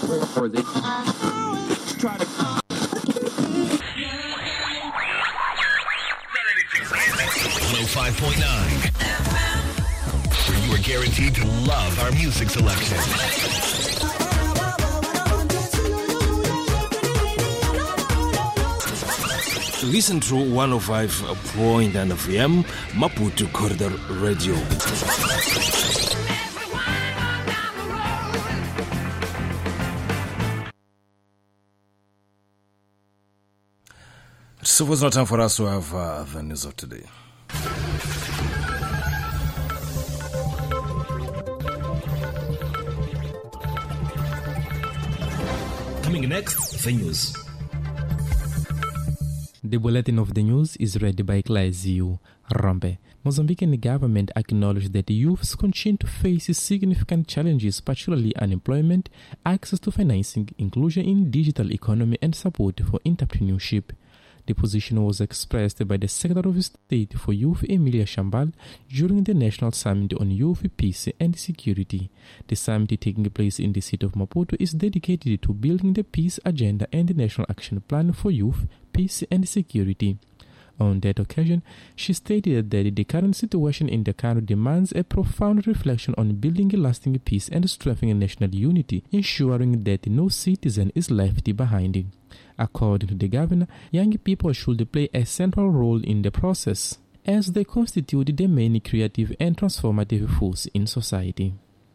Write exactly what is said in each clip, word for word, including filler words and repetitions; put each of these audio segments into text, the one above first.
or they try to. one oh five point nine, where you are guaranteed to love our music selection. Listen to one oh five point nine F M, Maputo Corridor Radio. So it was not time for us to have uh, the news of today. Coming next, the news. The bulletin of the news is read by Claizio Rompe. Mozambican government acknowledged that youths continue to face significant challenges, particularly unemployment, access to financing, inclusion in digital economy, and support for entrepreneurship. The position was expressed by the Secretary of State for Youth, Emilia Shambal, during the National Summit on Youth, Peace and Security. The summit taking place in the city of Maputo is dedicated to building the peace agenda and the National Action Plan for Youth, Peace and Security. On that occasion, she stated that the current situation in the country demands a profound reflection on building a lasting peace and strengthening national unity, ensuring that no citizen is left behind. According to the governor, young people should play a central role in the process, as they constitute the main creative and transformative force in society.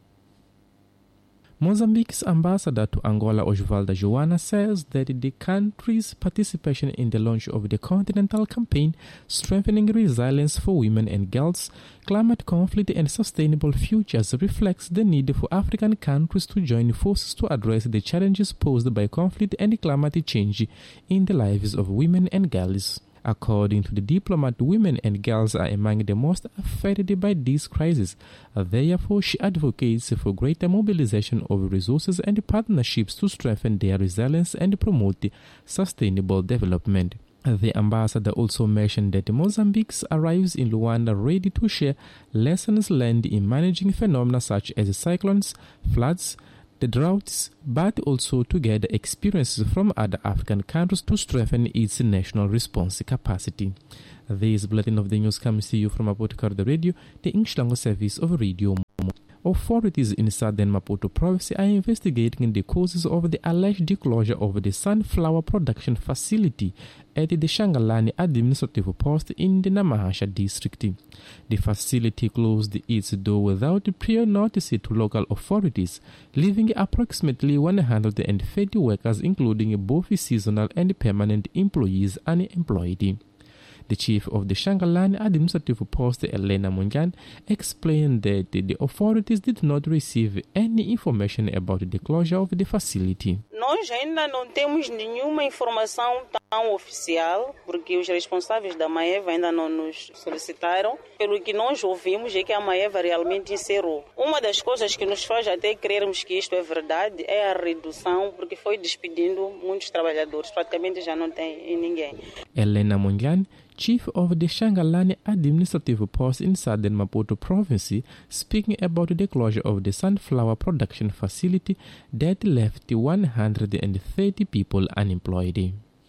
Mozambique's ambassador to Angola, Osvaldo Joana, says that the country's participation in the launch of the Continental Campaign, Strengthening Resilience for Women and Girls, Climate Conflict and Sustainable Futures, reflects the need for African countries to join forces to address the challenges posed by conflict and climate change in the lives of women and girls. According to the diplomat, women and girls are among the most affected by this crisis. Therefore, she advocates for greater mobilization of resources and partnerships to strengthen their resilience and promote sustainable development. The ambassador also mentioned that Mozambique arrives in Luanda ready to share lessons learned in managing phenomena such as cyclones, floods, the droughts, but also to gather experiences from other African countries to strengthen its national response capacity. This bulletin of the news comes to you from Maputo Corridor Radio, the English language service of Radio Momo. Authorities in southern Maputo province are investigating the causes of the alleged closure of the sunflower production facility at the Shangalani administrative post in the Namahansha district. The facility closed its door without prior notice to local authorities, leaving approximately one hundred thirty workers, including both seasonal and permanent employees, unemployed. The chief of the Shangalani administrative post, Elena Mungan, explained that the authorities did not receive any information about the closure of the facility. Nós ainda não temos nenhuma informação tão oficial, porque os responsáveis da Maeva ainda não nos solicitaram. Pelo que nós ouvimos é que a Maeva realmente encerrou. Uma das coisas que nos faz até crermos que isto é verdade é a redução, porque foi despedindo muitos trabalhadores, praticamente já não tem ninguém. Elena Mungan, chief of the Shangalani administrative post in southern Maputo province, speaking about the closure of the sunflower production facility that left one hundred thirty people unemployed.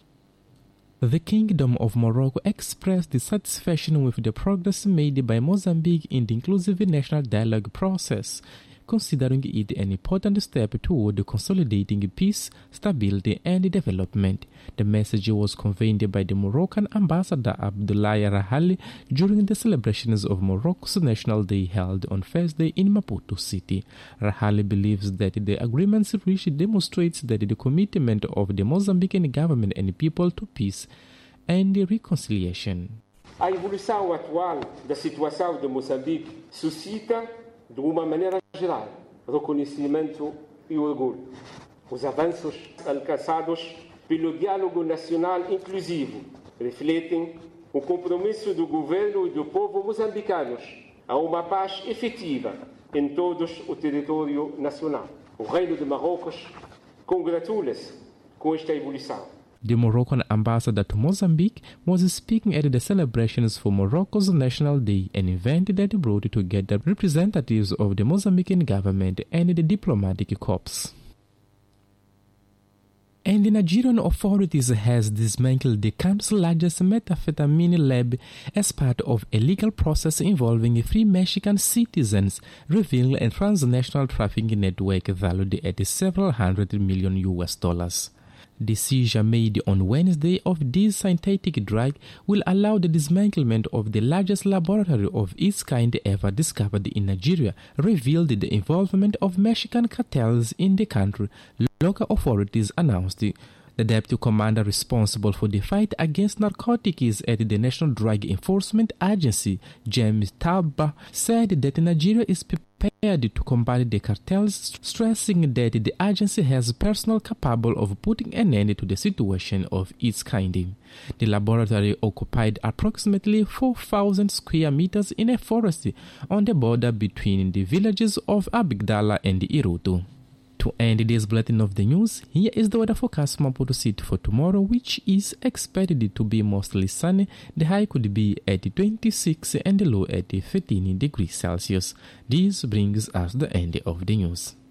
The Kingdom of Morocco expressed dissatisfaction with the progress made by Mozambique in the inclusive national dialogue process, considering it an important step toward consolidating peace, stability, and development. The message was conveyed by the Moroccan ambassador Abdoulaye Rahali during the celebrations of Morocco's National Day held on Thursday in Maputo City. Rahali believes that the agreements reached demonstrates that the commitment of the Mozambican government and people to peace and reconciliation. A evolução atual da situação de Moçambique suscita, de uma maneira geral, reconhecimento e orgulho. Os avanços alcançados pelo diálogo nacional inclusivo refletem o compromisso do governo e do povo moçambicanos a uma paz efetiva em todo o território nacional. O Reino de Marrocos congratula-se com esta evolução. The Moroccan ambassador to Mozambique was speaking at the celebrations for Morocco's National Day, an event that brought together representatives of the Mozambican government and the diplomatic corps. And the Nigerian authorities has dismantled the country's largest methamphetamine lab as part of a legal process involving three Mexican citizens, revealing a transnational trafficking network valued at several hundred million U S dollars. The seizure made on Wednesday of this synthetic drug will allow the dismantlement of the largest laboratory of its kind ever discovered in Nigeria, revealed the involvement of Mexican cartels in the country, local authorities announced. The deputy commander responsible for the fight against narcotics at the National Drug Enforcement Agency, James Taba, said that Nigeria is prepared to combat the cartels, stressing that the agency has personnel capable of putting an end to the situation of its kind. The laboratory occupied approximately four thousand square meters in a forest on the border between the villages of Abigdala and Irutu. To end this bulletin of the news, here is the weather forecast from Maputo City for tomorrow, which is expected to be mostly sunny. The high could be at twenty-six and the low at thirteen degrees Celsius. This brings us the end of the news.